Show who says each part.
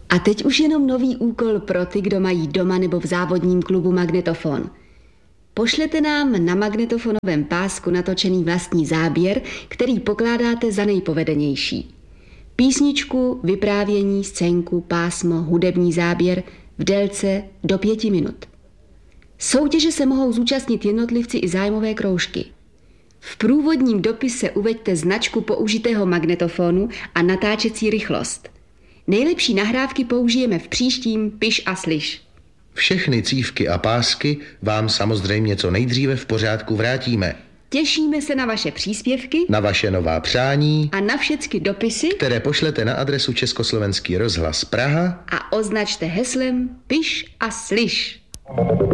Speaker 1: A teď už jenom nový úkol pro ty, kdo mají doma nebo v závodním klubu magnetofon. Pošlete nám na magnetofonovém pásku natočený vlastní záběr, který pokládáte za nejpovedenější. Písničku, vyprávění, scénku, pásmo, hudební záběr v délce do 5 minut. Soutěže se mohou zúčastnit jednotlivci i zájmové kroužky. V průvodním dopise uveďte značku použitého magnetofonu a natáčecí rychlost. Nejlepší nahrávky použijeme v příštím Piš a slyš.
Speaker 2: Všechny cívky a pásky vám samozřejmě co nejdříve v pořádku vrátíme.
Speaker 1: Těšíme se na vaše příspěvky,
Speaker 2: na vaše nová přání
Speaker 1: a na všechny dopisy,
Speaker 2: které pošlete na adresu Československý rozhlas Praha
Speaker 1: a označte heslem Piš a slyš.